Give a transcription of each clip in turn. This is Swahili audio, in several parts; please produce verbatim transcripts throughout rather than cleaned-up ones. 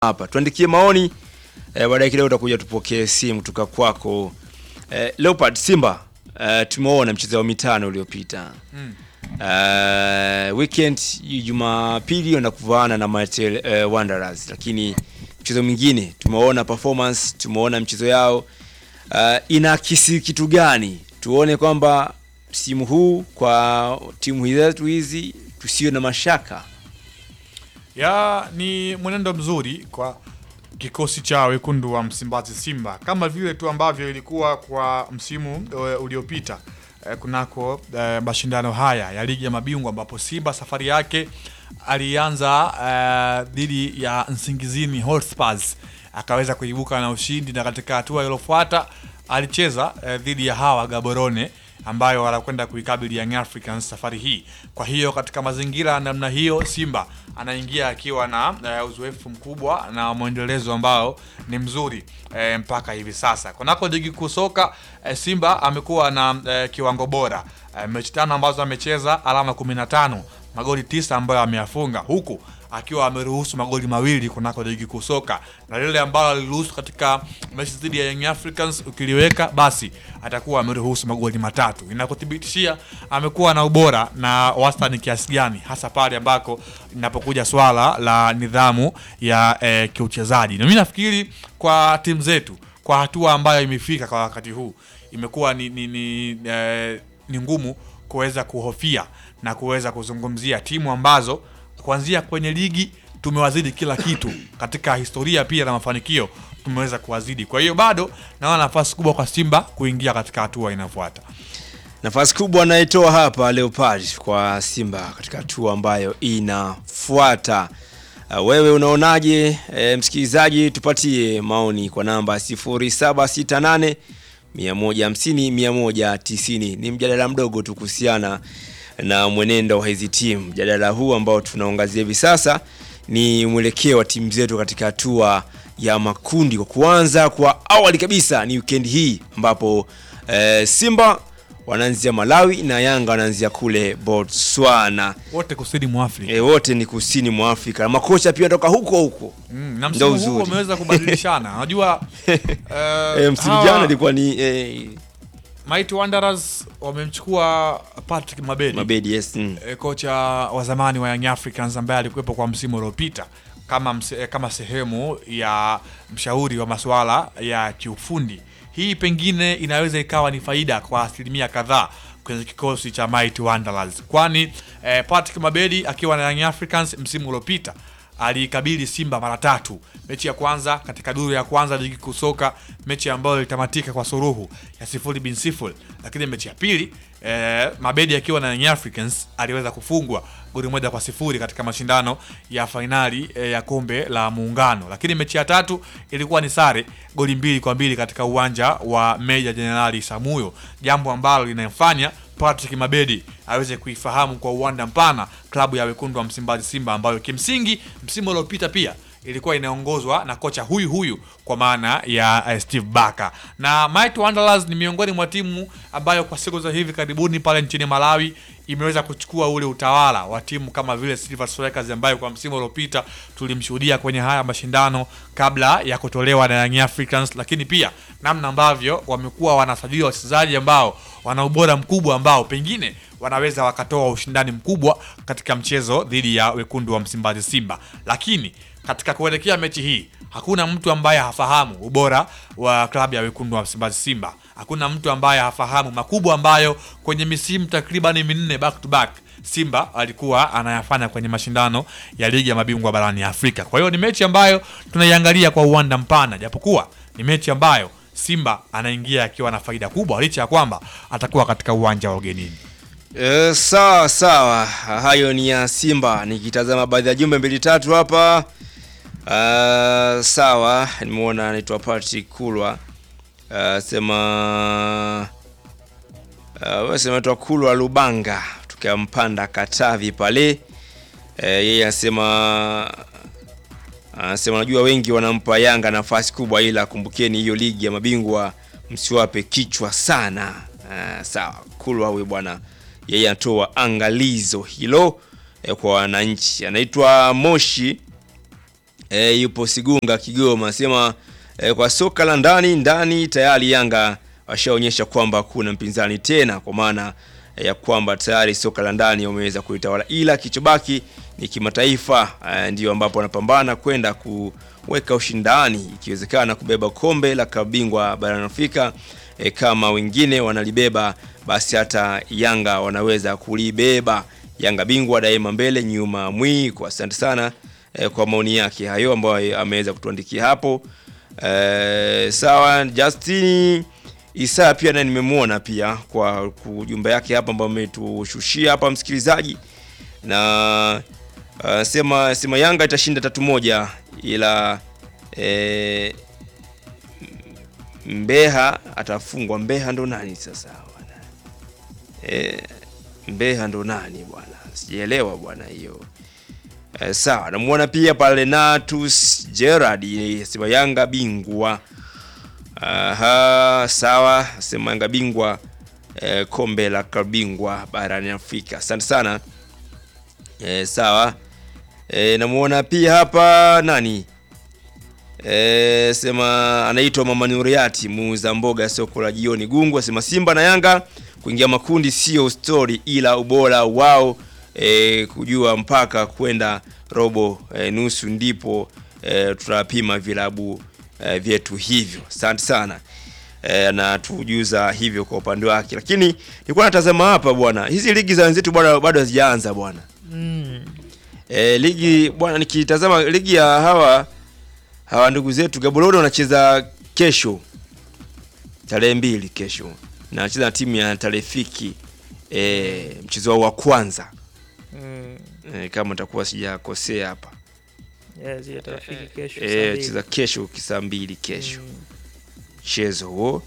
hapa. Tuandikie maoni eh, baadaye kidogo utakuja tupokee simu kutoka kwako. Eh, Leopard Simba eh, tumeona mchezo wa mitano uliopita. Mm. Uh, weekend Jumapili wanakuvaana na Martel uh, Wanderers, lakini mchezo mwingine tumeona performance, tumeona mchezo yao uh, inakisi kitu gani? Tuone kwamba msimu huu kwa timu hizi hizi tusio na mashaka. Ya ni mwenendo mzuri kwa kikosi cha wekundu wa Msimbazi Simba, kama vile tu ambavyo ilikuwa kwa msimu uliopita eh, kunako eh, mashindano haya ya ligi ya mabingwa, ambapo Simba safari yake alianza eh, dhidi ya Nsingizini Hotspurs akaweza kuibuka na ushindi, na katika hatua iliyofuata alicheza eh, dhidi ya hawa Gaborone ambayo wanakwenda kuikabili Young Africans safari hii. Kwa hiyo katika mazingira namna hiyo, Simba anaingia akiwa na uh, uzoefu mkubwa na mwendelezo ambao ni mzuri uh, mpaka hivi sasa. Kunako ligi kuu soka, uh, Simba amekuwa na uh, kiwango bora. Uh, mechi tano ambazo amecheza, alama kumi na tano, magoli tisa ambayo ameyafunga, huku akiwa ameruhusu magoli mawili kunako ligi kuu soka, na lile ambalo aliruhusu katika mechi dhidi ya Young Africans ukiliweka, basi atakuwa ameruhusu magoli matatu. Inakuthibitishia amekuwa na ubora na wastani kiasi gani, hasa pale ambako inapokuja swala la nidhamu ya eh, kiuchezaji. Na mimi nafikiri kwa timu zetu, kwa hatua ambayo imefika kwa wakati huu, imekuwa ni ni, ni, eh, ni ngumu kuweza kuhofia na kuweza kuzungumzia timu ambazo kuanzia kwenye ligi tumewazidi kila kitu, katika historia pia na mafanikio tumeweza kuwazidi. Kwa hiyo bado naona nafasi kubwa kwa Simba kuingia katika hatua inayofuata. Nafasi kubwa anaitoa hapa Leopard kwa Simba katika hatua ambayo inafuata. Uh, wewe unaonaje? E, msikilizaji, tupatie maoni kwa namba sifuri saba sita nane mia moja hamsini mia moja tisini. Ni mjadala mdogo tu kuhusiana na mwenendo wa hizi timu. Mjadala huu ambao tunaangazia hivi sasa ni mwelekeo wa timu zetu katika hatua ya makundi. Kwa kuanza kwa awali kabisa ni weekend hii ambapo e, Simba wanaanzia Malawi na Yanga wanaanzia kule Botswana. Wote kusini mwa Afrika. E, wote ni kusini mwa Afrika. Makocha pia kutoka huko huko. Mm, na msimu huu wameweza kubadilishana. Unajua uh, e, msimu jana ilikuwa ni e, Mighty Wanderers wamemchukua Patrick Mabedi. Mabedi, yes. Mm. E, kocha wa zamani wa Young Africans ambaye alikuwepo kwa msimu uliopita kama mse, kama sehemu ya mshauri wa masuala ya kiufundi. Hii pengine inaweza ikawa ni faida kwa asilimia kadhaa kwenye kikosi cha Mighty Wanderers, kwani eh, Patrick Mabedi akiwa na Young Africans msimu uliopita alikabili Simba mara tatu. Mechi ya kwanza katika duru ya kwanza ligi kuu soka, mechi ambayo ilitamatika kwa suruhu ya sifuri bin sifuri, lakini mechi ya pili eh, Mabedi akiwa na Young Africans aliweza kufungwa goli moja kwa sifuri katika mashindano ya finali eh, ya kombe la Muungano. Lakini mechi ya tatu ilikuwa ni sare goli mbili kwa mbili katika uwanja wa Meja Jenerali Samuyo, jambo ambalo linamfanya Patrick Mabedi aweze kuifahamu kwa uwanda mpana klabu ya wekundu wa Msimbazi Simba, ambayo kimsingi msimu uliopita pia ilikuwa inaongozwa na kocha huyu huyu kwa maana ya uh, Steve Barker. Na Mighty Wanderers ni miongoni mwa timu ambayo kwa siku za hivi karibuni pale nchini Malawi imeweza kuchukua ule utawala wa timu kama vile Silver Strikers, ambayo kwa msimu uliopita tulimshuhudia kwenye haya mashindano kabla ya kutolewa na Young Africans, lakini pia namna ambavyo wamekuwa wanasajili wachezaji ambao wana ubora mkubwa ambao pengine wanaweza wakatoa ushindani mkubwa katika mchezo dhidi ya wekundu wa Msimbazi Simba. Lakini katika kuelekea mechi hii, hakuna mtu ambaye hafahamu ubora wa klabu ya wekundu wa Msimbazi Simba. Hakuna mtu ambaye hafahamu makubwa ambayo kwenye misimu takriban minne back to back Simba alikuwa anayafanya kwenye mashindano ya ligi ya mabingwa barani Afrika. Kwa hiyo ni mechi ambayo tunaiangalia kwa uwanda mpana, japokuwa ni mechi ambayo Simba anaingia akiwa na faida kubwa licha ya kwamba atakuwa katika uwanja wa ugenini. E, sawa sawa, hayo ni ya Simba. Nikitazama baadhi ya jumbe mbili tatu hapa. Uh, sawa, nimeona anaitwa Patrick Kulwa. Uh, sema uh, wewe sema anaitwa Kulwa Lubanga tukampanda Katavi pale. Uh, yeye anasema anasema najua wengi wanampa Yanga nafasi kubwa, ila kumbukeni hiyo ligi ya mabingwa msiwape kichwa sana. Uh, sawa, Kulwa huyu bwana yeye anatoa angalizo hilo eh, kwa wananchi. Anaitwa Moshi E, yupo Sigunga Kigoma sema e, kwa soka la ndani ndani tayari Yanga washaonyesha kwamba kuna mpinzani tena, kwa maana e, ya kwamba tayari soka la ndani wameweza kulitawala, ila kichobaki ni kimataifa. E, ndio ambapo wanapambana kwenda kuweka ushindani ikiwezekana kubeba kombe la kabingwa barani Afrika. E, kama wengine wanalibeba basi hata Yanga wanaweza kulibeba. Yanga bingwa daima mbele nyuma mwiko. Asante sana e, kwa maoni yake hayo ambayo ameweza kutuandikia hapo. E, sawa. Justin Isa pia na nimemuona pia kwa ujumbe yake hapa ambao ametushushia hapa msikilizaji, na uh, sema sema Yanga itashinda tatu moja, ila e, Mbeha atafungwa. Mbeha ndo nani sasa bwana? E, Mbeha ndo nani bwana? Sijaelewa bwana hiyo. E, sawa. Namuona pia pale Natus Gerard sema Yanga bingwa. Aha, sawa. Sema Yanga bingwa e, kombe la kabingwa barani Afrika. Asante sana. E, sawa. E, namuona pia hapa nani? E, sema anaitwa Mama Nuriati muuza mboga soko la jioni Gungu. Asema Simba na Yanga kuingia makundi sio story, ila ubora wao e, kujua mpaka kwenda robo e, nusu ndipo e, tutapima vilabu e, vyetu hivyo. Asante sana. E, na tujuza hivyo kwa upande wake. Lakini nilikuwa natazama hapa bwana, hizi ligi za wenzetu bwana bado hazijaanza bwana. Mm. E, ligi bwana, nikitazama ligi ya hawa hawa ndugu zetu Gaborone wanacheza kesho tarehe mbili kesho, na anacheza na timu ya Tarefiki e, mchezo wa kwanza. Mm. E, kama nitakuwa sijakosea hapa. Yes, ya Tarefiki kesho. Eh, cheza kesho saa mbili kesho. Mchezo mm. huo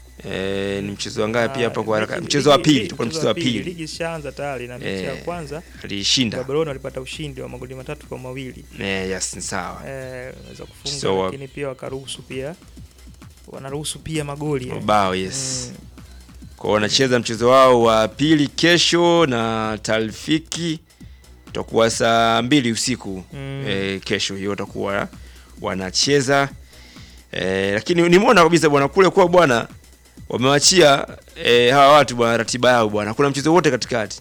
eh, ni mchezo wangapi pia hapa kwa haraka? Mchezo wa pili, tulikuwa mchezo wa pili. Ligi ishaanza tayari na mechi ya kwanza alishinda. Gaborone walipata ushindi wa magoli matatu kwa mawili. Eh, yes, ni sawa. Eh, unaweza kufunga so, lakini pia wakaruhusu pia wanaruhusu pia magoli. Bao, yes. Mm. Kwa wanacheza mchezo wao wa pili kesho na Tarefiki. Itakuwa saa mbili usiku mm. e, kesho hiyo watakuwa wanacheza. E, lakini nimeona kabisa bwana kule kwa bwana wamewachia e, hawa watu bwana ratiba yao bwana. Kuna mchezo wote katikati.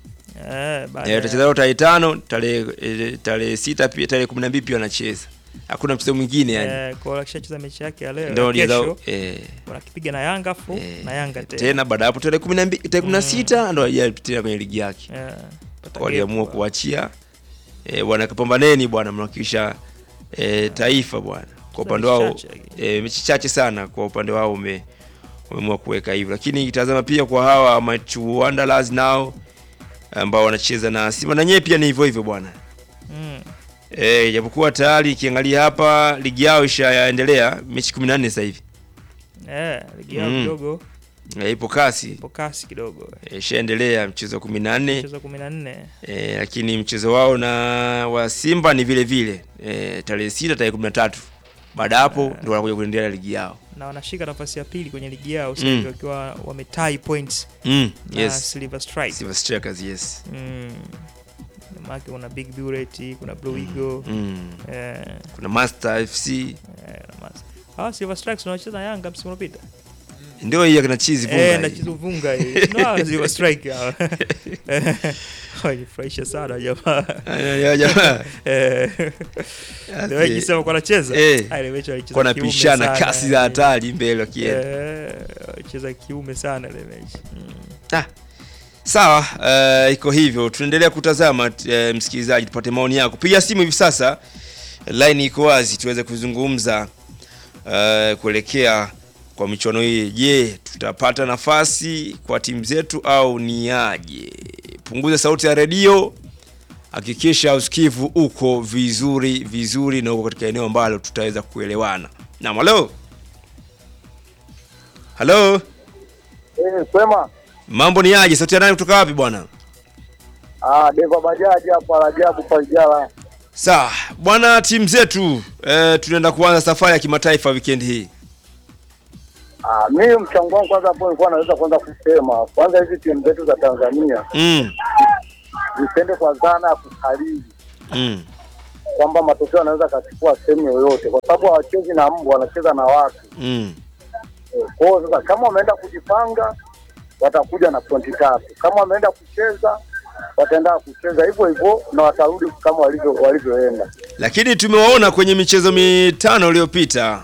Eh, baada. E, tutacheza tarehe tano, tarehe e, tarehe sita pia tarehe kumi na mbili pia wanacheza. Hakuna mchezo mwingine yani. Eh, kwa akishacheza mechi yake ya leo. Ndio kesho eh wanakipiga na Yanga fu e, na Yanga tena. Tena baada hapo tarehe kumi na mbili tarehe kumi na sita mm. ndio yapitia kwenye ligi yake. Eh. Waliamua kuachia eh bwana, kapambaneni bwana, mnakisha eh, taifa bwana. Kwa upande wao eh, mechi chache sana kwa upande wao ume wameamua kuweka hivyo. Lakini itazama pia kwa hawa Machu Wanderers nao ambao wanacheza na Simba na nyewe pia ni hivyo hivyo bwana. Mm. Eh, japokuwa tayari kiangalia hapa ligi yao ishaendelea mechi kumi na nne sasa hivi. Eh, ligi yao mm. kidogo E, ipo kasi. Ipo kasi kidogo. E, shaendelea mchezo kumi na nne. Mchezo kumi na nne. E, lakini mchezo wao na wa Simba ni vile vile. E, tarehe sita tarehe kumi na tatu. Baada hapo uh, ndio wanakuja kuendelea ligi yao. Na wanashika nafasi ya pili kwenye ligi yao sasa mm. wakiwa wametie points. Mm, na yes. Silver Strike. Silver Strikers, yes. Mm. Maana kuna Big Bullet, kuna Blue Eagle. Mm. Eh, kuna Master F C. Eh, na Master. Ah, Silver Strikes wanacheza na Yanga msimu uliopita. Ndio hiyo kana chizi vunga. Eh, na chizi vunga hii. No, Silver Strike hao. Hoi, fresh sana jamaa. Ya jamaa. Eh. Ndio ikisema kwa anacheza. Ile mechi alicheza. Kwa napishana kasi za hatari mbele akienda. Eh, cheza kiume sana ile mechi. Ah. Sawa, uh, iko hivyo. Tunaendelea kutazama uh, msikilizaji, tupate maoni yako. Piga simu hivi sasa. Line iko wazi tuweze kuzungumza uh, kuelekea kwa michuano hii. Je, tutapata nafasi kwa timu zetu au ni aje? Punguza sauti ya redio. Hakikisha usikivu uko vizuri vizuri na uko katika eneo ambalo tutaweza kuelewana. Naam, hello. Hello. Eh, sema. Mambo ni aje? Sauti ya nani kutoka wapi bwana? Ah, Deva Bajaji hapa Rajabu Pajala. Sawa, bwana, timu zetu eh, tunaenda kuanza safari ya kimataifa weekend hii. Ah, mimi mchango wangu kwanza hapo nilikuwa naweza kwanza kusema kwanza hizi timu zetu za Tanzania. Mm. Zipende kwa zana ya kukariri. Mm. kwamba matokeo yanaweza kachukua sehemu yoyote, kwa sababu hawachezi na mbwa, wanacheza na watu. Mm. Eh, Kwa hiyo sasa kama wameenda kujipanga watakuja na pointi tatu, kama wameenda kucheza wataenda kucheza hivyo hivyo na watarudi kama walivyo walivyoenda. Lakini tumewaona kwenye michezo mitano iliyopita.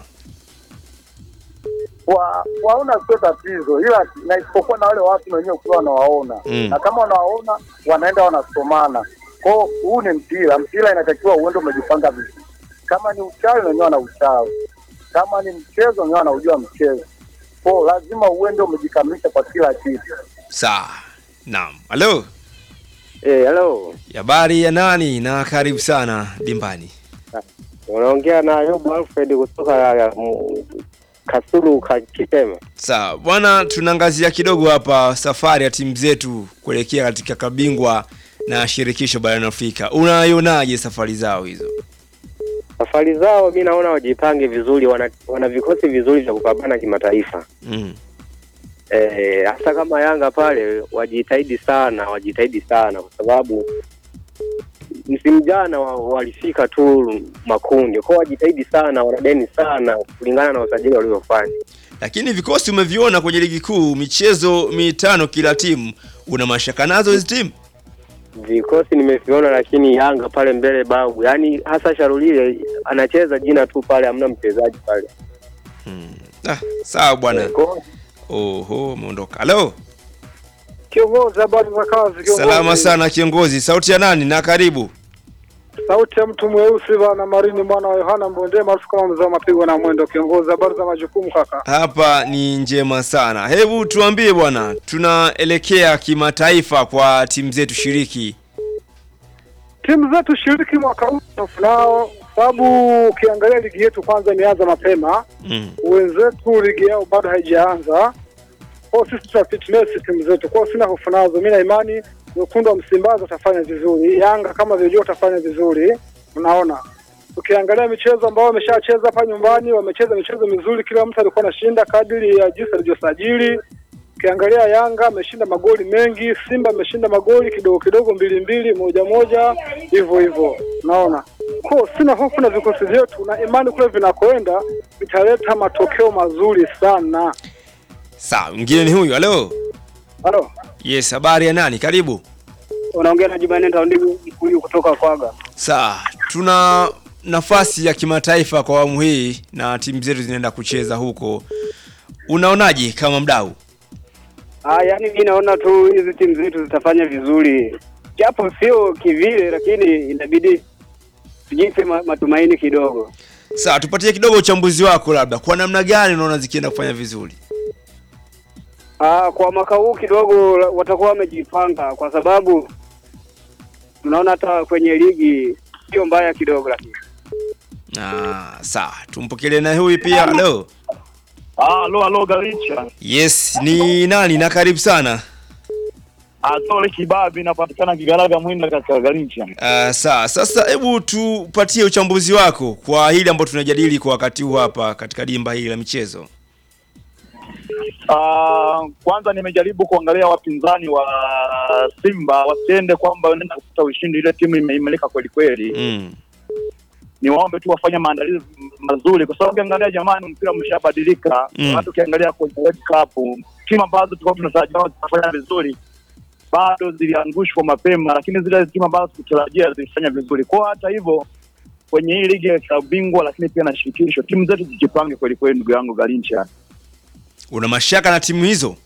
Kwa waona sio tatizo, ila na isipokuwa na wale watu wenyewe kwa wanawaona. Mm. Na kama wanawaona wanaenda wanasomana. Kwa hiyo huu ni mpira, mpira inatakiwa uende umejipanga vizuri. Kama ni uchawi na wenyewe na uchawi. Kama ni mchezo wenyewe wanaujua mchezo. Kwa hiyo lazima uende umejikamilisha kwa kila kitu. Sawa. Naam. Halo. Eh, hello. Habari ya nani na karibu sana dimbani. Unaongea na Ayubu Alfred kutoka uh, Kasulu Kitema. Sawa. Bwana, tunaangazia kidogo hapa safari ya timu zetu kuelekea katika kabingwa na shirikisho barani Afrika. Unaionaje safari zao hizo? Safari zao mimi naona wajipange vizuri, wana, wana vikosi vizuri vya kupambana kimataifa. Mm. Eh, hasa kama Yanga pale wajitahidi sana, wajitahidi sana kwa sababu msimu jana walifika tu makundi. Kwa wajitahidi sana, wanadeni sana kulingana na usajili waliofanya. Lakini vikosi umeviona kwenye ligi kuu, michezo mitano kila timu, una mashaka nazo hizo timu? Vikosi nimeviona, lakini Yanga pale mbele babu, yani hasa Sharulile anacheza jina tu pale, hamna mchezaji pale. Hmm. Ah, sawa bwana. Oho, umeondoka. Halo. Kiongozi, habari za kazi kiongozi? Salama sana kiongozi. Sauti ya nani na karibu? Sauti ya mtu mweusi bana Marini mwana wa Yohana Mbonde maarufu kama mzee mapigo na mwendo. Kiongozi, habari za majukumu kaka? Hapa ni njema sana. Hebu tuambie bwana, tunaelekea kimataifa kwa timu zetu shiriki. Timu zetu shiriki mwaka huu tunao, sababu ukiangalia ligi yetu kwanza imeanza mapema. Mm. Wenzetu ligi yao bado haijaanza. Kwa sisi tuta fitness timu zetu. Kwa sina hofu nazo. Mimi na imani Wekundu wa Msimbazi utafanya vizuri. Yanga kama vile utafanya vizuri. Unaona. Ukiangalia michezo ambayo wameshacheza hapa nyumbani, wamecheza michezo mizuri, kila mtu alikuwa anashinda kadiri ya jinsi alivyosajili. Ukiangalia Yanga ameshinda magoli mengi, Simba ameshinda magoli kidogo kidogo, mbili mbili, moja moja, hivyo hivyo. Unaona. Kwa sina hofu na vikosi vyetu, na imani kule vinakoenda vitaleta matokeo mazuri sana. Sawa, mwingine ni huyu. Halo. Halo. Yes, habari ya nani? Karibu. Unaongea na Jumanne Taundigu huyu kutoka Kwaga. Sawa, tuna nafasi ya kimataifa kwa awamu hii na timu zetu zinaenda kucheza huko. Unaonaje kama mdau? Ah, yani mimi naona tu hizi timu zetu zitafanya vizuri. Japo sio kivile, lakini inabidi tujipe matumaini kidogo. Sawa, tupatie kidogo uchambuzi wako labda. Kwa namna gani unaona zikienda kufanya vizuri? Ah, kwa mwaka huu kidogo watakuwa wamejipanga kwa sababu tunaona hata kwenye ligi sio mbaya kidogo lakini. Ah, sawa. Tumpokelee na huyu pia. Halo. Ah, halo halo Galicha. Yes, ni nani na karibu sana? Atole Kibabi napatikana Kigaraga Mwinda katika Galicha. Ah, sawa. Sasa hebu tupatie uchambuzi wako kwa hili ambalo tunajadili kwa wakati huu hapa katika dimba hili la michezo. Ah, kwanza nimejaribu kuangalia wapinzani wa Simba wasiende kwamba wanaenda kupata ushindi, ile timu imeimarika kweli kweli. Mm. Niwaombe tu wafanye maandalizi mazuri kwa sababu ukiangalia jamani mpira umeshabadilika. Mm. Watu ukiangalia kwenye World Cup, timu ambazo tulikuwa tunatarajia zitafanya vizuri bado ziliangushwa mapema, lakini zile timu ambazo tulitarajia zilifanya vizuri. Kwa hata hivyo kwenye hii ligi ya bingwa lakini pia na shirikisho, timu zetu zijipange kweli kweli ndugu yangu Galincha. Una mashaka na timu hizo?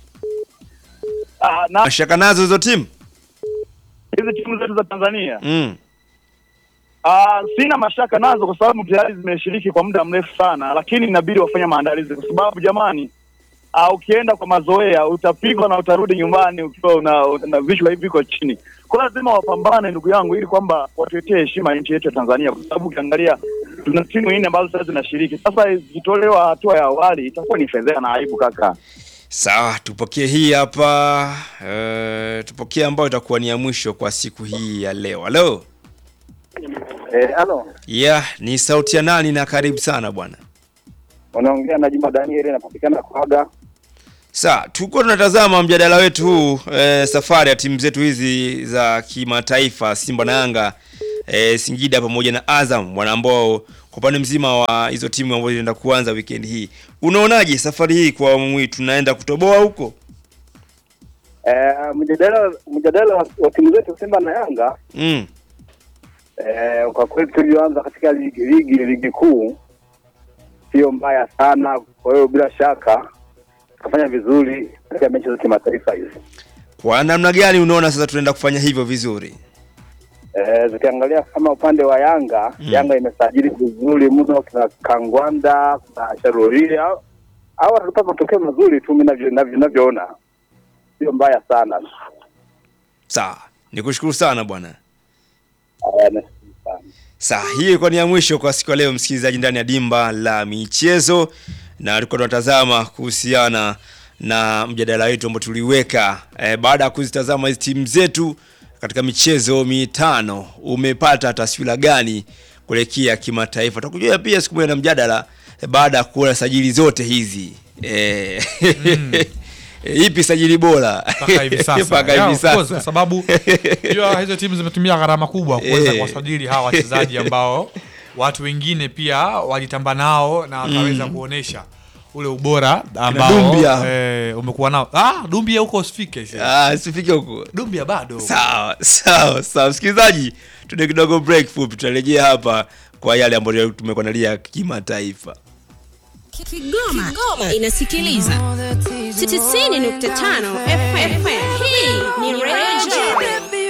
Ah, na Mashaka nazo hizo timu? hizo timu zetu za Tanzania. Mm. Ah, sina mashaka nazo kwa sababu tayari zimeshiriki kwa muda mrefu sana, lakini inabidi wafanye maandalizi kwa sababu jamani, ah, ukienda kwa mazoea utapigwa na utarudi nyumbani ukiwa una, una vichwa hivi viko chini. Kwa lazima wapambane ndugu yangu ili kwamba watuletee heshima nchi yetu ya Tanzania kwa sababu ukiangalia tuna timu nne ambazo sasa zinashiriki. Sasa zitolewa hatua ya awali itakuwa ni fedheha na aibu kaka. Sawa, tupokee hii hapa. Eh, tupokee ambayo itakuwa ni ya mwisho kwa siku hii ya leo. Halo. Eh, halo. Yeah, ni sauti ya nani na karibu sana bwana? Unaongea na Juma Daniel napatikana Kwaga. Sawa, tuko tunatazama mjadala wetu huu, e, safari ya timu zetu hizi za kimataifa Simba na Yanga e, Singida pamoja na Azam, wana ambao kwa upande mzima wa hizo timu ambazo zinaenda kuanza weekend hii. Unaonaje safari hii kwa awamu hii, tunaenda kutoboa huko? Eh, mjadala mjadala wa, wa timu zetu Simba na Yanga Mm. eh, kwa kweli tulioanza katika ligi ligi, ligi kuu sio mbaya sana, kwa hiyo bila shaka tukafanya vizuri katika mechi za kimataifa hizi. Kwa namna gani unaona sasa tunaenda kufanya hivyo vizuri? Eh, zikiangalia kama upande wa Yanga, mm. Yanga imesajili vizuri mno, kuna Kangwanda, kuna Sharuria. Hao watapata matokeo mazuri tu mimi ninavyoona. Sio mbaya sana. Sawa. Nikushukuru sana bwana. Haya, sana. Sawa, hii kwa ni ya mwisho kwa siku leo msikilizaji ndani ya Dimba la Michezo, na tulikuwa tunatazama kuhusiana na mjadala wetu ambao tuliweka e, baada ya kuzitazama hizo timu zetu katika michezo mitano. Umepata taswira gani kuelekea kimataifa? Tutakujua pia siku moja na mjadala e, baada ya kuona sajili zote hizi. Eh mm. Ipi sajili bora mpaka hivi sasa? Mpaka hivi sasa kwa sababu hiyo hizo timu zimetumia gharama kubwa kuweza kuwasajili hawa wachezaji ambao watu wengine pia walitamba nao na wakaweza mm. kuonesha ule ubora ambao eh, umekuwa nao. Ah, Dumbia huko usifike. Ah, usifike huko. Dumbia bado. Sawa, sawa, sawa. Msikilizaji, tuende kidogo break fupi, tutarejea hapa kwa yale ambayo tumekuandalia kimataifa. Kigoma, Kigoma inasikiliza tisini nukta tano F M. Hii ni Radio.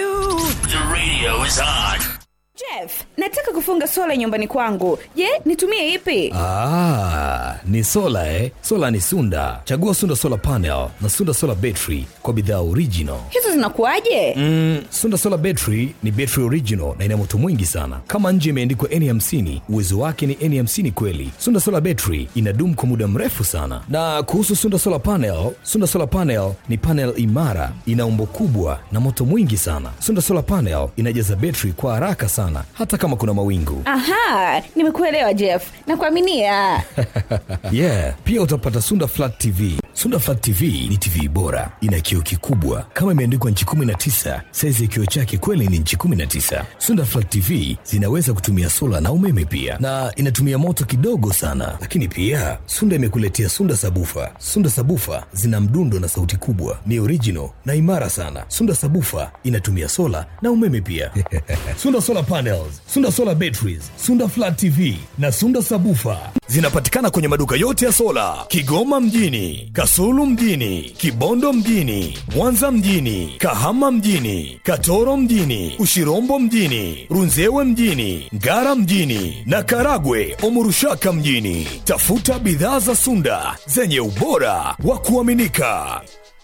The radio is on. Jeff, nataka kufunga sola nyumbani kwangu. Je, nitumie ipi? Ah, ni sola eh. Sola ni Sunda. Chagua Sunda Solar Panel na Sunda Solar Battery kwa bidhaa original. Hizo zinakuaje? Mm, Sunda Solar Battery ni battery original na ina moto mwingi sana. Kama nje imeandikwa N hamsini, uwezo wake ni N hamsini kweli. Sunda Solar Battery inadumu kwa muda mrefu sana. Na kuhusu Sunda Solar Panel, Sunda Solar Panel ni panel imara, ina umbo kubwa na moto mwingi sana. Sunda Solar Panel inajaza battery kwa haraka sana hata kama kuna mawingu. Aha, nimekuelewa Jeff. Nakuaminia. Yeah, pia utapata Sunda Flat T V. Sunda Flat T V ni T V bora, ina kioo kikubwa kama imeandikwa inchi kumi na tisa. Size ya kioo chake kweli ni inchi kumi na tisa. Sunda Flat T V zinaweza kutumia sola na umeme pia, na inatumia moto kidogo sana. Lakini pia Sunda imekuletea Sunda Sabufa. Sunda Sabufa zina mdundo na sauti kubwa, ni original na imara sana. Sunda Sabufa inatumia sola na umeme pia. Sunda Solar Panels, Sunda Solar Batteries, Sunda Flat T V na Sunda Sabufa zinapatikana kwenye maduka yote ya sola Kigoma mjini, Kasulu mjini, Kibondo mjini, Mwanza mjini, Kahama mjini, Katoro mjini, Ushirombo mjini, Runzewe mjini, Ngara mjini na Karagwe Omurushaka mjini. Tafuta bidhaa za Sunda zenye ubora wa kuaminika.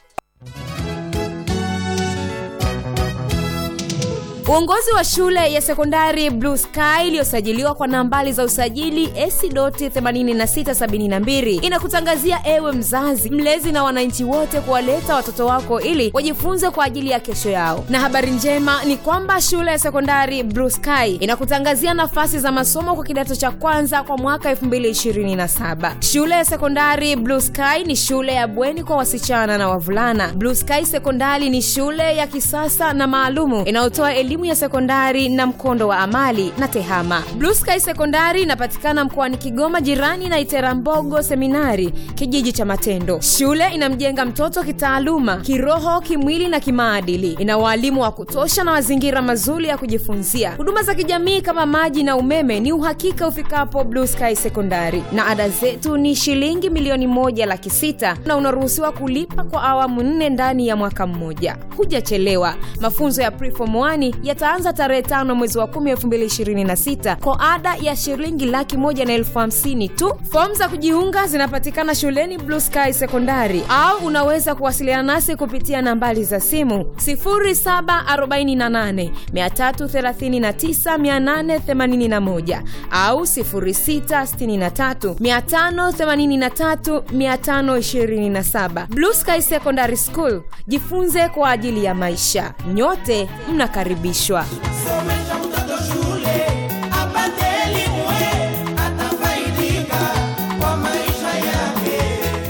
Uongozi wa shule ya sekondari Blue Sky iliyosajiliwa kwa nambari za usajili S themanini na sita sabini na mbili inakutangazia ewe mzazi, mlezi na wananchi wote kuwaleta watoto wako ili wajifunze kwa ajili ya kesho yao. Na habari njema ni kwamba shule ya sekondari Blue Sky inakutangazia nafasi za masomo kwa kidato cha kwanza kwa mwaka elfu mbili ishirini na saba. Shule ya sekondari Blue Sky ni shule ya bweni kwa wasichana na wavulana. Blue Sky Sekondari ni shule ya kisasa na maalumu inayotoa elimu ya sekondari na mkondo wa amali na tehama. Blue Sky Sekondari inapatikana mkoani Kigoma, jirani na Iterambogo Seminari, kijiji cha Matendo. Shule inamjenga mtoto kitaaluma, kiroho, kimwili na kimaadili. Ina walimu wa kutosha na mazingira mazuri ya kujifunzia. Huduma za kijamii kama maji na umeme ni uhakika ufikapo Blue Sky Sekondari. Na ada zetu ni shilingi milioni moja laki sita na unaruhusiwa kulipa kwa awamu nne ndani ya mwaka mmoja. Hujachelewa. Mafunzo ya Preform one yataanza tarehe tano mwezi wa kumi elfu mbili ishirini na sita kwa ada ya shilingi laki moja na elfu hamsini tu. Fomu za kujiunga zinapatikana shuleni Blue Sky Sekondari au unaweza kuwasiliana nasi kupitia nambari za simu sifuri saba arobaini na nane mia tatu thelathini na tisa mia nane themanini na moja au sifuri sita sitini na tatu mia tano themanini na tatu mia tano ishirini na saba. Blue Sky Secondary School, jifunze kwa ajili ya maisha. Nyote mnakaribishwa. Somesha mtoto shule, apate elimu, atafaidika kwa maisha yake.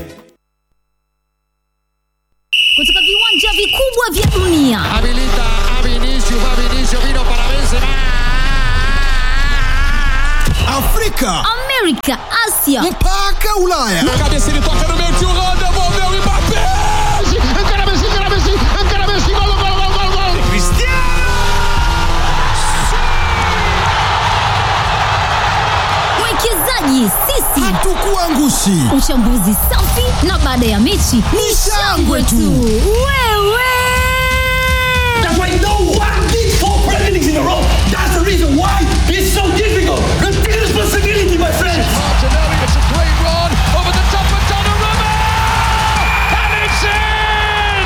Kutoka viwanja vikubwa vya dunia. Habilita a Vinicius, va Vinicius, vino para Benzema. Afrika, Amerika, Asia mpaka Ulaya. Cabeça ele toca no meio, tio Holanda, volveu o Mbappé. Encara Messi, encara Messi, encara Messi, gol, gol, gol, gol, gol. Cristiano! Mwekezaji sisi hatukuangushi. Uchambuzi safi na baada ya mechi ni shangwe tu. Wewe That's why no one did four Premier Leagues in a row. That's the reason why it's so difficult. Take responsibility, my friends. Martinelli, it's a great run over the top of Donnarumma, and it's in!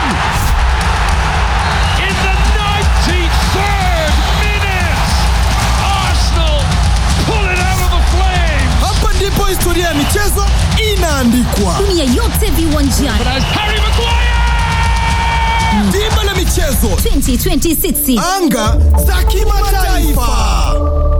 In the ninety-third minute, Arsenal pull it out of the flames. Hapa ndipo historia ya michezo inaandikwa. dunia yote viwanjani. Harry Maguire! Dimba la michezo twenty twenty-six. Anga za kimataifa.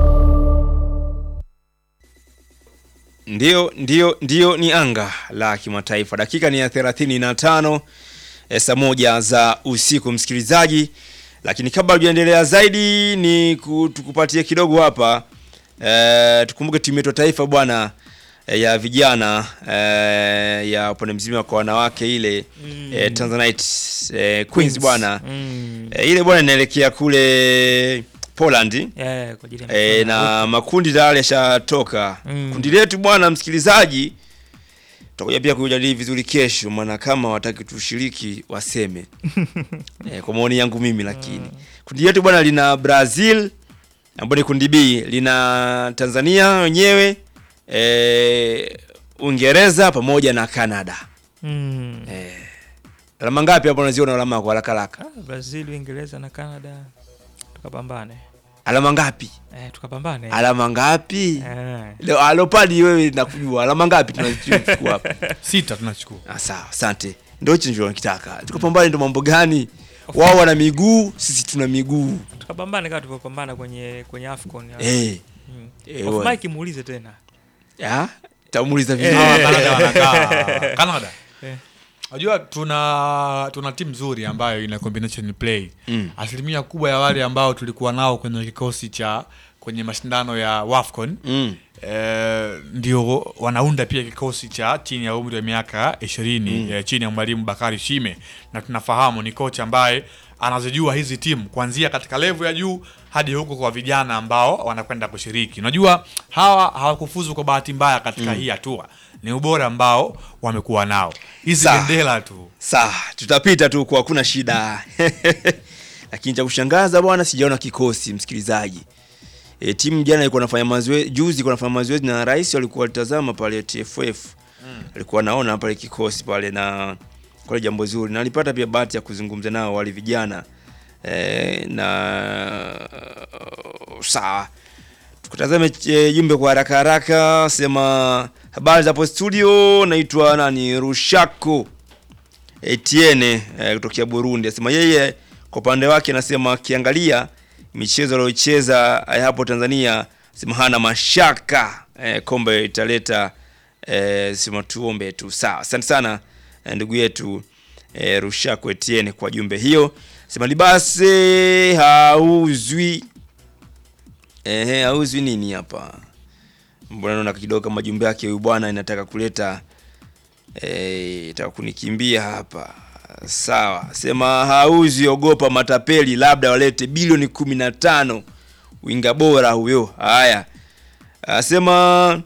Ndio, ndio, ndio ni anga la kimataifa. Dakika ni ya thelathini na tano e, saa moja za usiku msikilizaji. Lakini kabla tujaendelea zaidi ni tukupatie kidogo hapa. E, tukumbuke timu yetu taifa bwana e, ya vijana e, ya upande mzima kwa wanawake ile mm. e, Tanzanite e, Queens bwana. Mm. E, ile bwana inaelekea kule Poland. Yeah, kwa ajili ya e, na makundi tayari yashatoka. Mm. Kundi letu bwana msikilizaji tutakuja pia kujadili vizuri kesho, maana kama wataki tushiriki waseme. e, kwa maoni yangu mimi lakini. Mm. Kundi letu bwana lina Brazil, ambapo ni kundi B, lina Tanzania wenyewe, e, Uingereza pamoja na Canada. Mm. E, alama ngapi hapo unaziona alama kwa haraka haraka? Ah, Brazil, Uingereza na Canada. Tukapambane. Alama ngapi? Eh, tukapambane. Alama ngapi? Eh. Leo alopadi wewe nakujua alama ngapi tunachukua hapa? Sita tunachukua. Ah, sawa, asante. Ndio hicho ndio nikitaka. Tukapambane ndo mambo gani? Wao wana miguu, sisi tuna miguu. Tukapambane kama tulipopambana kwenye kwenye AFCON. Eh. Mm. Eh, Of Mike muulize tena. Ya? Tamuuliza vizuri. Ah, Canada wanakaa. Canada. Eh. Unajua tuna tuna timu nzuri ambayo ina combination play. Mm. Asilimia kubwa ya wale ambao tulikuwa nao kwenye kikosi cha kwenye mashindano ya WAFCON mm. eh, ndio wanaunda pia kikosi cha chini ya umri wa miaka ishirini mm. eh, chini ya mwalimu Bakari Shime, na tunafahamu ni kocha ambaye anazijua hizi timu kuanzia katika level ya juu hadi huko kwa vijana ambao wanakwenda kushiriki. Unajua hawa hawakufuzu kwa bahati mbaya katika mm. hii hatua. Ni ubora ambao wamekuwa nao. Hizi bendera tu. Sawa, tutapita tu kwa hakuna shida. Lakini cha kushangaza bwana sijaona kikosi msikilizaji. E, timu jana ilikuwa inafanya mazoezi, juzi ilikuwa inafanya mazoezi na rais walikuwa walitazama pale T F F. Mm. Alikuwa naona pale kikosi pale na kwa jambo zuri. Na alipata pia bahati ya kuzungumza nao wale vijana. E, na sawa. Tukutazame e, jumbe kwa haraka haraka. Sema habari za hapo studio, naitwa nani Rushako Etienne e, kutoka Burundi. Sema yeye kwa upande wake anasema akiangalia michezo aliyocheza hapo Tanzania sema hana mashaka e, kombe italeta e, sema tuombe tu. Sawa, asante sana ndugu yetu e, Rushako Etienne kwa jumbe hiyo. Sema libase hauzwi ehe hauzwi nini hapa? Mbona naona kidogo kama jumbe yake huyu bwana inataka kuleta eh itaka kunikimbia hapa. Sawa, sema hauzi ogopa matapeli, labda walete bilioni kumi na tano winga bora huyo. Haya. Asema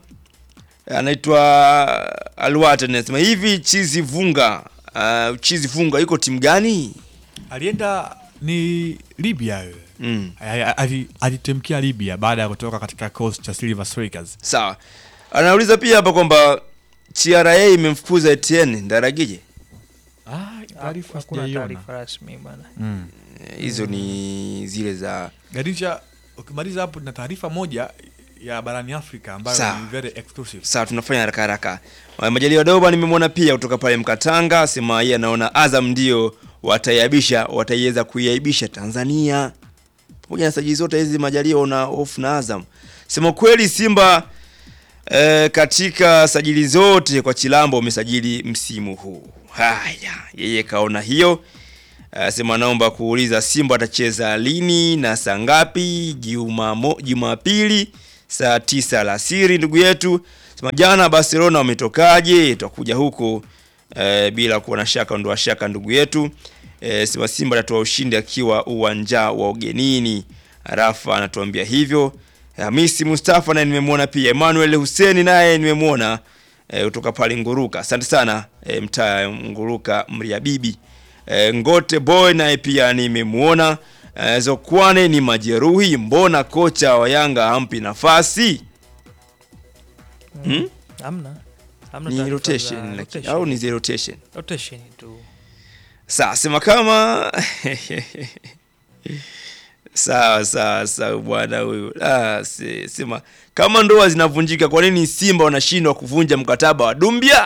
anaitwa Alwata, anasema hivi Chizi Vunga, uh, Chizi Vunga yuko timu gani? Alienda ni Libya wewe. Mm. Alitemkia Libya baada ya kutoka katika coast cha Silver Strikers. Sawa. Anauliza pia hapa kwamba T R A imemfukuza Etienne Ndaragije. Ah, taarifa kuna taarifa rasmi bwana. Mm. Hizo ni zile za Gadisha. Ukimaliza hapo na taarifa moja ya barani Afrika ambayo Sa. ni very exclusive. Sawa, tunafanya haraka haraka. Majaliwa Doba nimemwona pia kutoka pale Mkatanga, sema yeye anaona Azam ndio watayabisha, wataiweza kuiaibisha Tanzania. Pamoja na sajili zote hizi Majaliwa una hofu na Azam. Sema kweli Simba e, katika sajili zote kwa Chilambo umesajili msimu huu. Haya, yeye kaona hiyo. Sema naomba kuuliza Simba atacheza lini na saa ngapi? Jumapili saa tisa alasiri. Ndugu yetu sema jana Barcelona wametokaje? Tutakuja huko e, bila kuwa na shaka ndo shaka ndugu yetu. E, sema Simba atatoa ushindi akiwa uwanja wa ugenini. Rafa anatuambia hivyo. Hamisi Mustafa naye nimemwona pia. Emmanuel Hussein naye nimemwona e, kutoka pale Nguruka. Asante sana e, mtaa Nguruka Mria Bibi. E, Ngote Boy naye pia nimemwona. E, Zokwane ni majeruhi, mbona kocha wa Yanga hampi nafasi? Hmm? Hamna. Hamna Ni taarifa rotation, za like, rotation. au ni zero rotation? Rotation tu. Sawa, sema kama sawa sawa sawa bwana huyu. Ah, si, sema kama ndoa zinavunjika, kwa nini Simba wanashindwa kuvunja mkataba wa Dumbia?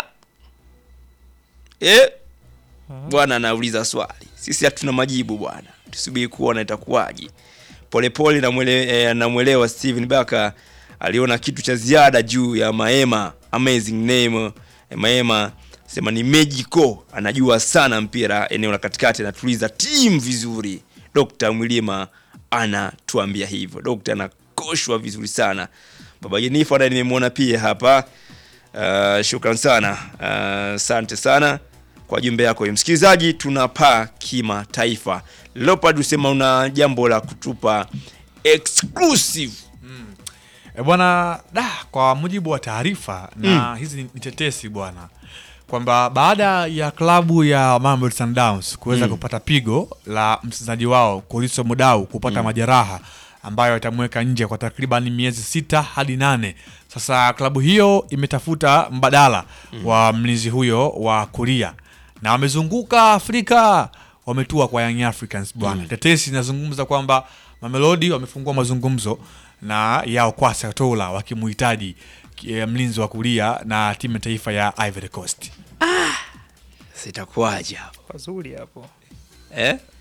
Eh? Bwana anauliza swali. Sisi hatuna majibu bwana. Tusubiri kuona itakuwaje. Polepole na mwele, eh, namuelewa Steven Baka aliona kitu cha ziada juu ya Maema, amazing name. Eh, Maema sema ni magical, anajua sana mpira eneo la katikati, anatuliza team vizuri. Doctor Mwilima anatuambia hivyo. Doctor anakoshwa vizuri sana. Baba Jenifa ndiye nimemwona pia hapa. Uh, shukran sana. Asante uh, sana kwa jumbe yako. Msikilizaji, tunapaa kimataifa. Leopard usema una jambo la kutupa exclusive. Mm. E bwana, da kwa mujibu wa taarifa na Mm. hizi ni tetesi bwana, kwamba baada ya klabu ya Mamelodi Sundowns kuweza Mm. kupata pigo la mchezaji wao Koriso Mudau kupata Mm. majeraha ambayo itamweka nje kwa takriban miezi sita hadi nane. Sasa klabu hiyo imetafuta mbadala mm. wa mlinzi huyo wa Korea, na wamezunguka Afrika, wametua kwa Young Africans bwana. Mm. Tetesi zinazungumza kwamba Mamelodi wamefungua mazungumzo na Yao Kwasa Tola wakimuhitaji mlinzi wa kulia na timu ya taifa ya Ivory Coast. Ah, sitakuaje hapo. Pazuri hapo. Eh?